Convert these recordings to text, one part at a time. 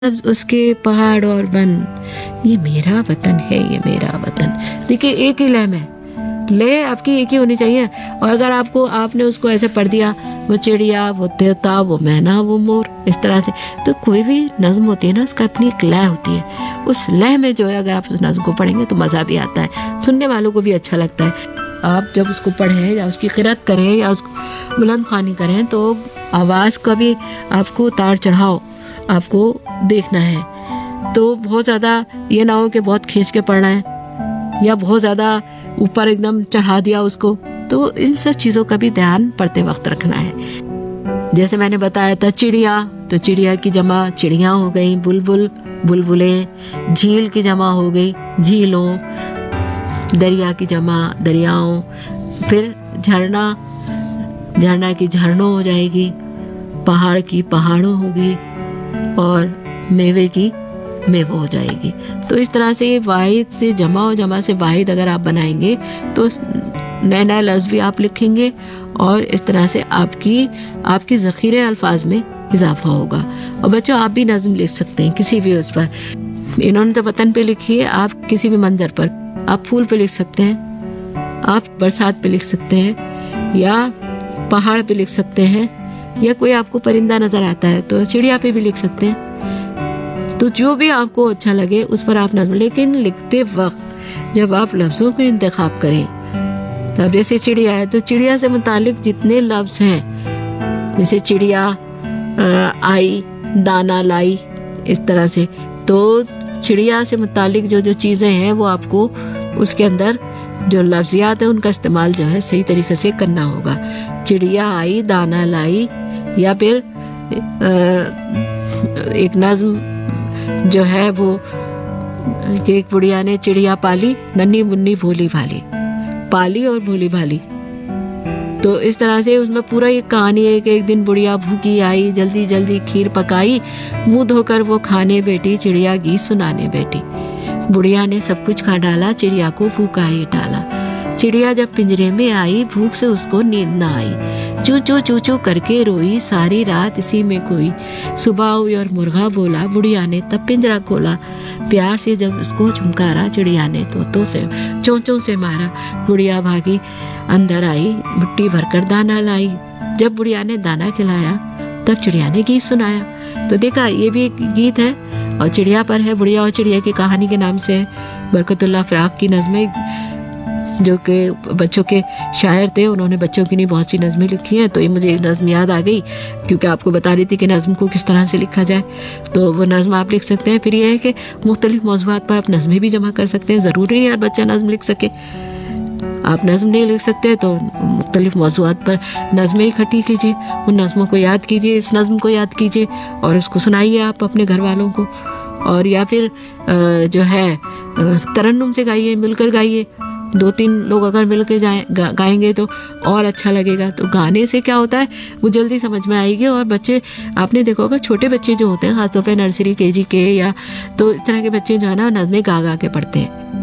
सब उसके पहाड़ और वन, ये मेरा वतन है, ये मेरा वतन। देखिए एक ही लय में, लय आपकी एक ही होनी चाहिए। और अगर आपने उसको ऐसे पढ़ दिया, वो चिड़िया, वो तोता, वो मैना, वो मोर, इस तरह से, तो कोई भी नज्म होती है ना, उसका अपनी एक लय होती है। उस लय में जो है, अगर आप उस नज्म को पढ़ेंगे तो मज़ा भी आता है, सुनने वालों को भी अच्छा लगता है। आप जब उसको पढ़ें या उसकी क़िरात करें या उसको बुलंद ख़्वानी करें, तो आवाज़ का भी आपको उतार चढ़ाव आपको देखना है। तो बहुत ज़्यादा ये ना हो कि बहुत खींच के पढ़ना है या बहुत ज़्यादा ऊपर एकदम चढ़ा दिया उसको। तो इन सब चीज़ों का भी ध्यान पढ़ते वक्त रखना है। जैसे मैंने बताया था चिड़िया, तो चिड़िया की जमा चिड़िया हो गई, बुलबुल बुलबुले, झील की जमा हो गई झीलों, दरिया की जमा दरियाओं, फिर झरना, झरना की झरनों हो जाएगी, पहाड़ की पहाड़ों होगी, और मेवे की मेवो हो जाएगी। तो इस तरह से वाहिद से जमा और जमा से वाहिद अगर आप बनाएंगे तो नए नए लफ्ज़ भी आप लिखेंगे, और इस तरह से आपकी ज़ख़ीरे अल्फाज में इजाफा होगा। और बच्चों, आप भी नज़म लिख सकते हैं किसी भी उस पर। इन्होंने तो वतन पे लिखी है, आप किसी भी मंजर पर, आप फूल पे लिख सकते हैं, आप बरसात पे लिख सकते हैं, या पहाड़ पे लिख सकते हैं, या कोई आपको परिंदा नजर आता है तो चिड़िया पे भी लिख सकते हैं। तो जो भी आपको अच्छा लगे उस पर आप नज़म, लेकिन लिखते वक्त जब आप लफ्ज़ों का इंतखाब करें, तब जैसे चिड़िया है तो चिड़िया से मुतालिक जितने लफ्ज़ हैं, जैसे चिड़िया आई, दाना लाई, इस तरह से, तो चिड़िया से मुतालिक जो चीज़ें हैं वो आपको उसके अंदर जो लफ्ज़ियात है उनका इस्तेमाल जो है सही तरीके से करना होगा। चिड़िया आई, दाना लाई, या फिर एक नज्म जो है वो कि एक बुढ़िया ने चिड़िया पाली, नन्ही मुन्नी भोली भाली, पाली और भोली भाली। तो इस तरह से उसमें पूरा एक कहानी है कि एक दिन बुढ़िया भूखी आई, जल्दी जल्दी खीर पकाई, मुंह धोकर वो खाने बैठी, चिड़िया गीत सुनाने बैठी। बुढ़िया ने सब कुछ खा डाला, चिड़िया को भूखा ही डाला। चिड़िया जब पिंजरे में आई, भूख से उसको नींद ना आई, चू चू चू चू करके रोई, सारी रात इसी में खोई। सुबह हुई और मुर्गा बोला, बुढ़िया ने तब पिंजरा खोला, प्यार से जब उसको झुमकारा, चिड़िया ने तोतों से चोंचों से मारा। बुढ़िया भागी अंदर आई, मुट्ठी भरकर दाना लाई, जब बुढ़िया ने दाना खिलाया तब चिड़िया ने गीत सुनाया। तो देखा, ये भी एक गीत है और चिड़िया पर है, बुढ़िया और चिड़िया की कहानी के नाम से। बरकतुल्लाह फ़राक की नज़में, जो कि बच्चों के शायर थे, उन्होंने बच्चों की नहीं बहुत सी नज़में लिखी हैं। तो ये मुझे एक नज़म याद आ गई क्योंकि आपको बता रही थी कि नज़म को किस तरह से लिखा जाए, तो वो नज़म आप लिख सकते हैं। फिर ये है कि मुख्तलिफ मौज़ूआत पर आप नज़में भी जमा कर सकते हैं। ज़रूरी नहीं हर बच्चा नज़म लिख सके, आप नज़म नहीं लिख सकते तो मुख्तलिफ मौज़ूआत पर नज़में इकट्ठी कीजिए, उन नज़मों को याद कीजिए, इस नज़म को याद कीजिए और उसको सुनाइए आप अपने घर वालों को। और या फिर जो है तरन्नुम से गाइए, मिलकर गाइए, 2-3 लोग अगर मिल के गाएंगे तो और अच्छा लगेगा। तो गाने से क्या होता है, वो जल्दी समझ में आएगी। और बच्चे, आपने देखा होगा, छोटे बच्चे जो होते हैं, खासतौर पे नर्सरी केजी के, या तो इस तरह के बच्चे जो है ना, नज़में गा गा के पढ़ते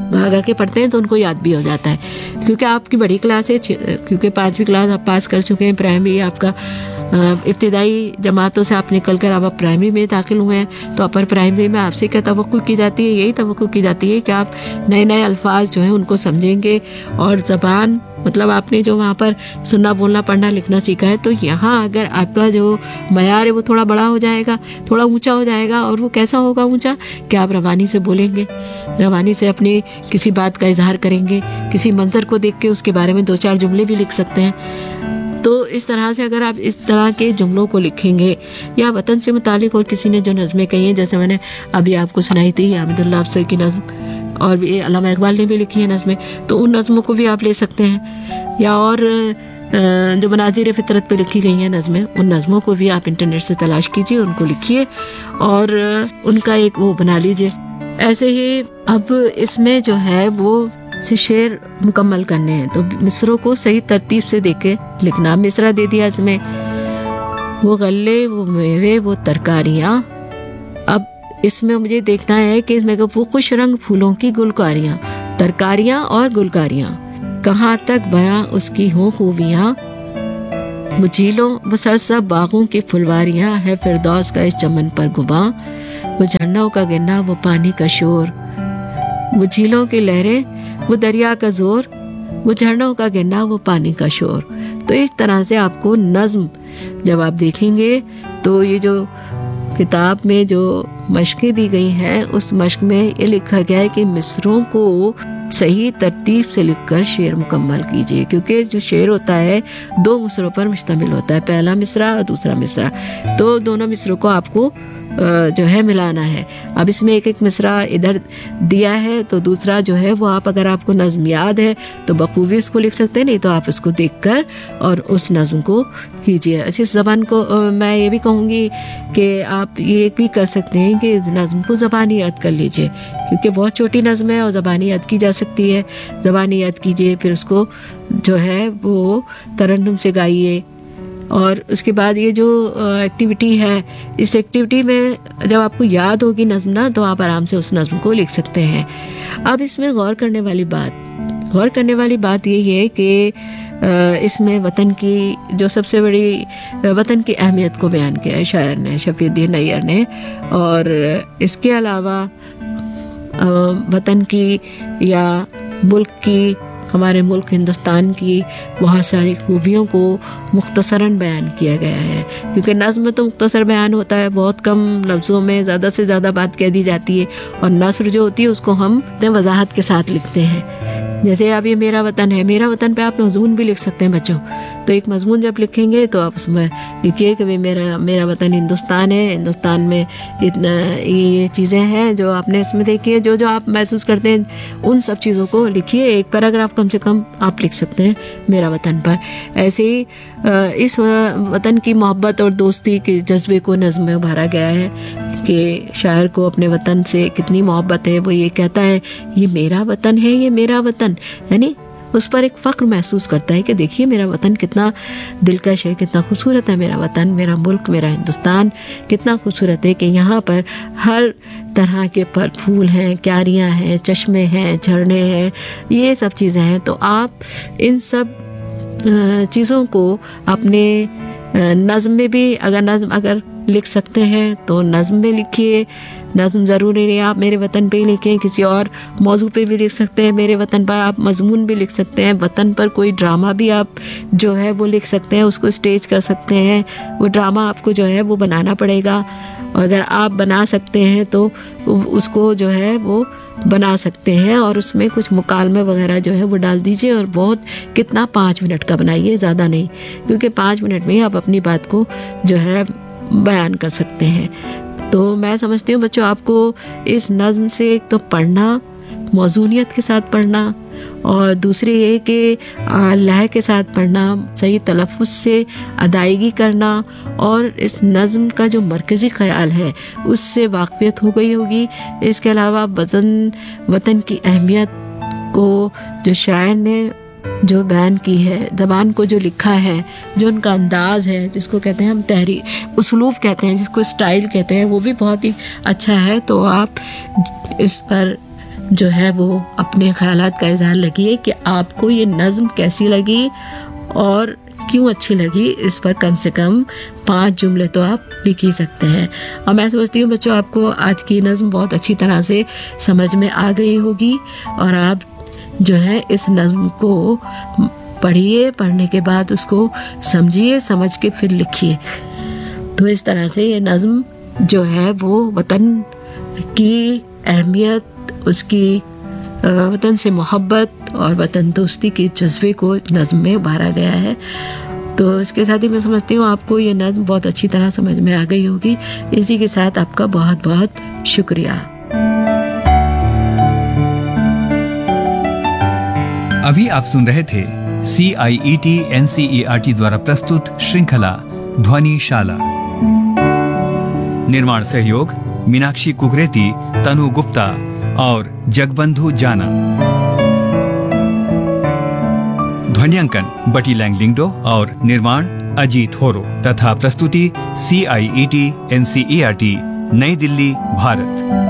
हैं, तो उनको याद भी हो जाता है। क्योंकि आपकी बड़ी क्लास है, क्योंकि 5वीं क्लास आप पास कर चुके हैं, प्राइमरी आपका इब्तिदाई जमातों से आप निकल कर अब आप प्राइमरी में दाखिल हुए हैं, तो अपर प्राइमरी में आपसे क्या तवक्कुल की जाती है, यही तवक्कुल की जाती है कि आप नए नए अल्फाज जो हैं उनको समझेंगे। और ज़बान, मतलब आपने जो वहाँ पर सुनना बोलना पढ़ना लिखना सीखा है, तो यहाँ अगर आपका जो मयार है वो थोड़ा बड़ा हो जाएगा, थोड़ा ऊंचा हो जाएगा। और वो कैसा होगा ऊंचा, कि आप रवानी से बोलेंगे, रवानी से अपनी किसी बात का इजहार करेंगे, किसी मंजर को देख के उसके बारे में 2-4 जुमले भी लिख सकते हैं। तो इस तरह से अगर आप इस तरह के जुमलों को लिखेंगे, या वतन से मुतालिक और किसी ने जो नज़में कही हैं, जैसे मैंने अभी आपको सुनाई थी अब्दुल्ला अफसर की नज़म, और भी अल्लामा इकबाल ने भी लिखी है नज़में, तो उन नज़मों को भी आप ले सकते हैं। या और जो मनाज़िर फ़ितरत पे लिखी गई हैं नज़में, उन नज़मों को भी आप इंटरनेट से तलाश कीजिए, उनको लिखिए और उनका एक वो बना लीजिए। ऐसे ही अब इसमें जो है वो से शेर मुकम्मल करने हैं, तो मिसरों को सही तरतीब से देके लिखना। मिसरा दे दिया इसमें, वो गल्ले, वो मेवे, वो तरकारियाँ। अब इसमें मुझे देखना है कि इसमें वो खुश रंग फूलों की गुलकारियाँ, तरकारियाँ और गुलकारियाँ, कहाँ तक बयां उसकी हों खूबियाँ, वो झीलों वो सरसब बागों की फुलवारियाँ, है फिरदौस का इस चमन पर गुबां, वो झरनों का गिरना, वो पानी का शोर, वो झीलों की लहरें, वो दरिया का जोर, वो झरनों का गिरना, वो पानी का शोर। तो इस तरह से आपको नज्म जब आप देखेंगे तो ये जो किताब में जो मशकें दी गई हैं उस मशक में ये लिखा गया है कि मिसरों को सही तरतीब से लिखकर शेर मुकम्मल कीजिए, क्योंकि जो शेर होता है 2 मिसरों पर मुश्तमिल होता है, पहला मिसरा और दूसरा मिसरा। तो दोनों मिसरों को आपको जो है मिलाना है। अब इसमें एक एक मिसरा इधर दिया है तो दूसरा जो है वो आप, अगर आपको नज्म याद है तो बखूबी उसको लिख सकते हैं, नहीं तो आप उसको देखकर और उस नज्म को कीजिए। अच्छी ज़बान को मैं ये भी कहूँगी कि आप ये भी कर सकते हैं कि नज्म को ज़बानी याद कर लीजिए, क्योंकि बहुत छोटी नज्म है और ज़बानी याद की जा सकती है। ज़बानी याद कीजिए, फिर उसको जो है वो तरन्नुम से गाइए। और उसके बाद ये जो एक्टिविटी है, इस एक्टिविटी में जब आपको याद होगी नज्म ना, तो आप आराम से उस नज्म को लिख सकते हैं। अब इसमें गौर करने वाली बात यही है कि इसमें वतन की जो सबसे बड़ी वतन की अहमियत को बयान किया है शायर ने, शफीउद्दीन नैयर ने। और इसके अलावा वतन की या मुल्क की, हमारे मुल्क हिंदुस्तान की बहुत सारी खूबियों को मुख्तसरन बयान किया गया है, क्योंकि नज़्म में तो मुख्तसर बयान होता है, बहुत कम लफ्ज़ों में ज़्यादा से ज़्यादा बात कह दी जाती है, और नस्र जो होती है उसको हम वजाहत के साथ लिखते हैं। जैसे अब ये मेरा वतन है, मेरा वतन पे आप मजमून भी लिख सकते हैं बच्चों। तो एक मजमून जब लिखेंगे तो आप उसमें लिखिए कि मेरा वतन हिंदुस्तान है, हिंदुस्तान में इतना ये चीज़ें हैं जो आपने इसमें देखी है, जो आप महसूस करते हैं उन सब चीज़ों को लिखिए। एक पैराग्राफ कम से कम आप लिख सकते हैं मेरा वतन पर। ऐसे ही इस वतन की मोहब्बत और दोस्ती के जज्बे को नज़्म में उभारा गया है कि शायर को अपने वतन से कितनी मोहब्बत है। वो ये कहता है ये मेरा वतन है, ये मेरा वतन, यानी उस पर एक फ़ख्र महसूस करता है कि देखिए मेरा वतन कितना दिलकश है, कितना खूबसूरत है मेरा वतन, मेरा मुल्क, मेरा हिंदुस्तान कितना खूबसूरत है कि यहाँ पर हर तरह के फूल हैं, क्यारियाँ हैं, चश्मे हैं, झरने हैं, ये सब चीज़ें हैं। तो आप इन सब चीज़ों को अपने नज़्म में भी अगर लिख सकते हैं तो नज़्म में लिखिए। नज़्म ज़रूरी नहीं आप मेरे वतन पे ही लिखें, किसी और मौजू पे भी लिख सकते हैं। मेरे वतन पर आप मजमून भी लिख सकते हैं, वतन पर कोई ड्रामा भी आप जो है वो लिख सकते हैं, उसको स्टेज कर सकते हैं। वो ड्रामा आपको जो है वो बनाना पड़ेगा, और अगर आप बना सकते हैं तो उसको जो है वो बना सकते हैं, और उसमें कुछ मुकालमे वगैरह जो है वो डाल दीजिए। और बहुत कितना 5 मिनट का बनाइए, ज़्यादा नहीं, क्योंकि 5 मिनट में ही आप अपनी बात को जो है बयान कर सकते हैं। तो मैं समझती हूँ बच्चों आपको इस नज़्म से एक तो पढ़ना, मौजूनियत के साथ पढ़ना, और दूसरी ये कि लय के साथ पढ़ना, सही तलफ़्फ़ुज़ से अदायगी करना, और इस नज़्म का जो मरकज़ी ख़याल है उससे वाक़फ़ियत हो गई होगी। इसके अलावा वतन की अहमियत को जो शायर ने जो बयान की है, ज़बान को जो लिखा है, जो उनका अंदाज़ है, जिसको कहते हैं हम तहरीर उसलूब कहते हैं, जिसको स्टाइल कहते हैं, वो भी बहुत ही अच्छा है। तो आप इस पर जो है वो अपने ख़यालात का इज़हार लगिए कि आपको ये नज़्म कैसी लगी और क्यों अच्छी लगी। इस पर कम से कम 5 जुमले तो आप लिख ही सकते हैं। और मैं समझती हूँ बच्चों आपको आज की नज़्म बहुत अच्छी तरह से समझ में आ गई होगी, और आप जो है इस नज़्म को पढ़िए, पढ़ने के बाद उसको समझिए, समझ के फिर लिखिए। तो इस तरह से ये नज़्म जो है वो वतन की अहमियत, उसकी वतन से मोहब्बत और वतन दोस्ती के जज्बे को नज़्म में उभारा गया है। तो इसके साथ ही मैं समझती हूँ आपको ये नज़्म बहुत अच्छी तरह समझ में आ गई होगी। इसी के साथ आपका बहुत बहुत शुक्रिया। अभी आप सुन रहे थे CIET NCERT द्वारा प्रस्तुत श्रृंखला ध्वनिशाला। निर्माण सहयोग मीनाक्षी कुकरेती, तनु गुप्ता और जगबंधु जाना। ध्वनियांकन बटी लैंगलिंगडो और निर्माण अजीत होरो तथा प्रस्तुति CIET NCERT नई दिल्ली, भारत।